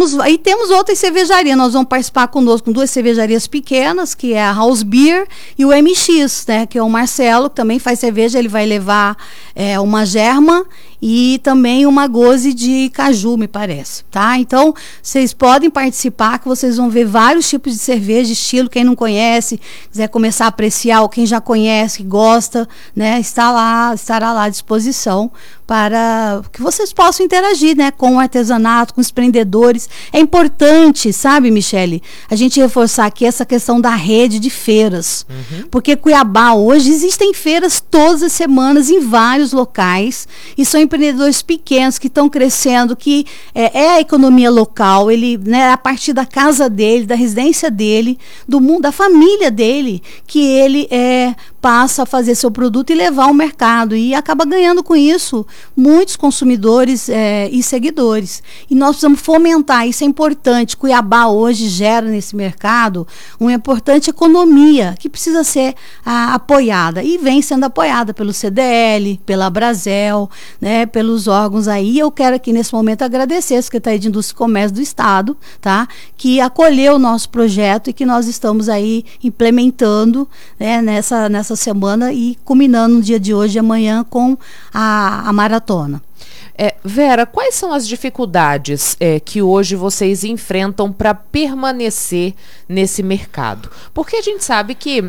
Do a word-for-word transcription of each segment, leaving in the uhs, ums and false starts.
temos, e temos outras cervejarias, nós vamos participar conosco com duas cervejarias pequenas, que é a House Beer e o M X, né, que é o Marcelo, que também faz cerveja, ele vai levar é, uma germa e também uma goze de caju, me parece, tá? Então, vocês podem participar, que vocês vão ver vários tipos de cerveja, estilo, quem não conhece, quiser começar a apreciar, ou quem já conhece, gosta, né, está lá, estará lá à disposição para que vocês possam interagir, né, com o artesanato, com os empreendedores. É importante, sabe, Michele, a gente reforçar aqui essa questão da rede de feiras, uhum. porque Cuiabá hoje existem feiras todas as semanas em vários locais, e são empreendedores pequenos que estão crescendo, que é, é a economia local, ele, né, a partir da casa dele, da residência dele, do mundo, da família dele, que ele é, passa a fazer seu produto e levar ao mercado, e acaba ganhando com isso muitos consumidores é, e seguidores. E nós precisamos fomentar, isso é importante. Cuiabá hoje gera nesse mercado uma importante economia que precisa ser a, apoiada, e vem sendo apoiada pelo C D L, pela Brasel, né, pelos órgãos aí. Eu quero aqui nesse momento agradecer a Secretaria de Indústria e Comércio do Estado, tá, que acolheu o nosso projeto e que nós estamos aí implementando, né, nessa, nessa semana e culminando no dia de hoje e amanhã com a, a maratona. É, Vera, quais são as dificuldades é, que hoje vocês enfrentam para permanecer nesse mercado? Porque a gente sabe que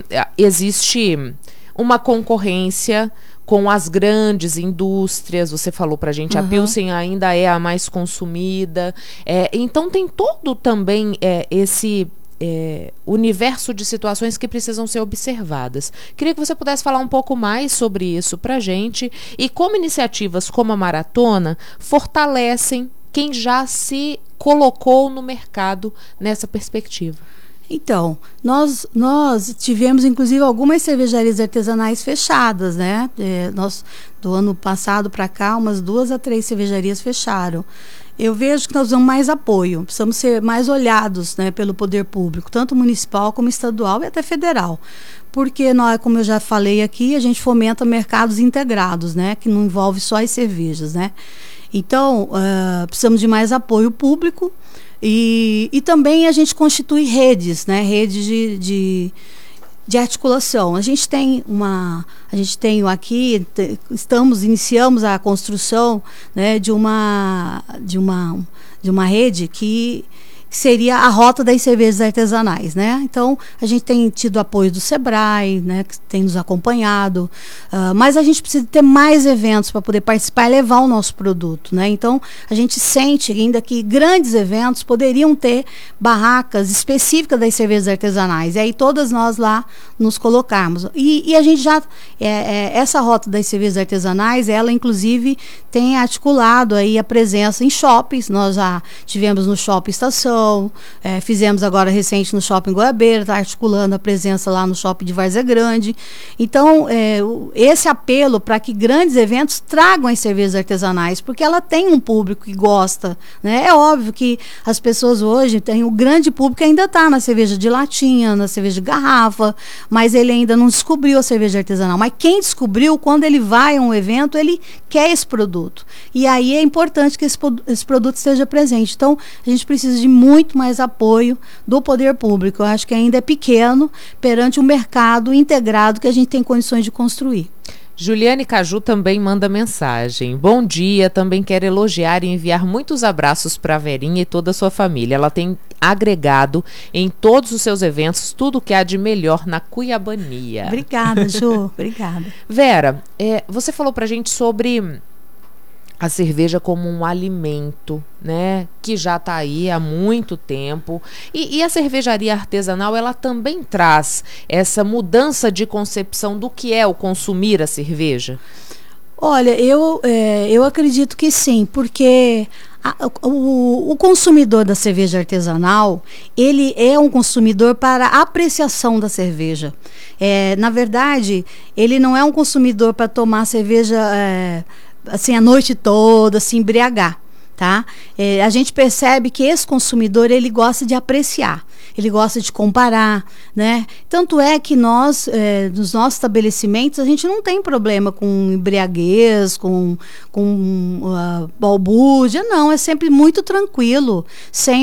existe uma concorrência com as grandes indústrias, você falou pra gente, uhum. a Pilsen ainda é a mais consumida, é, então tem todo também é, esse é, universo de situações que precisam ser observadas. Queria que você pudesse falar um pouco mais sobre isso pra gente, e como iniciativas como a Maratona fortalecem quem já se colocou no mercado nessa perspectiva. Então, nós, nós tivemos, inclusive, algumas cervejarias artesanais fechadas, né? É, nós, do ano passado para cá, umas duas a três cervejarias fecharam. Eu vejo que nós precisamos mais apoio, precisamos ser mais olhados, né, pelo poder público, tanto municipal como estadual e até federal. Porque, nós, como eu já falei aqui, a gente fomenta mercados integrados, né, que não envolve só as cervejas, né? Então, uh, precisamos de mais apoio público. E, e também a gente constitui redes, né? Redes de, de, de articulação. A gente tem uma, a gente tem aqui, te, estamos, iniciamos a construção, né, de uma, de uma, de uma rede que seria a rota das cervejas artesanais, né? Então, a gente tem tido apoio do Sebrae, né, que tem nos acompanhado, uh, mas a gente precisa ter mais eventos para poder participar e levar o nosso produto, né? Então, a gente sente ainda que grandes eventos poderiam ter barracas específicas das cervejas artesanais, e aí todas nós lá nos colocarmos. E, e a gente já, é, é, essa rota das cervejas artesanais, ela inclusive tem articulado aí a presença em shoppings. Nós já tivemos no Shopping Estação, É, fizemos agora recente no Shopping Goiabeira, está articulando a presença lá no Shopping de Várzea Grande. Então, é, o, esse apelo para que grandes eventos tragam as cervejas artesanais, porque ela tem um público que gosta, né? É óbvio que as pessoas hoje têm, o grande público ainda está na cerveja de latinha, na cerveja de garrafa, mas ele ainda não descobriu a cerveja artesanal. Mas quem descobriu, quando ele vai a um evento, ele quer esse produto. E aí é importante que esse, esse produto esteja presente. Então, a gente precisa de muito muito mais apoio do poder público. Eu acho que ainda é pequeno perante um mercado integrado que a gente tem condições de construir. Juliane Caju também manda mensagem. Bom dia, também quero elogiar e enviar muitos abraços para a Verinha e toda a sua família. Ela tem agregado em todos os seus eventos tudo que há de melhor na cuiabania. Obrigada, Ju. Obrigada. Vera, é, você falou para a gente sobre a cerveja como um alimento, né, que já está aí há muito tempo, e, e a cervejaria artesanal, ela também traz essa mudança de concepção do que é o consumir a cerveja? Olha, eu, é, eu acredito que sim, porque a, o, o consumidor da cerveja artesanal, ele é um consumidor para apreciação da cerveja. É, na verdade, ele não é um consumidor para tomar cerveja é, assim a noite toda, se embriagar, tá? É, a gente percebe que esse consumidor, ele gosta de apreciar, ele gosta de comparar, né? Tanto é que nós, é, nos nossos estabelecimentos, a gente não tem problema com embriaguez, com, com uh, balbúrdia, não, é sempre muito tranquilo, sem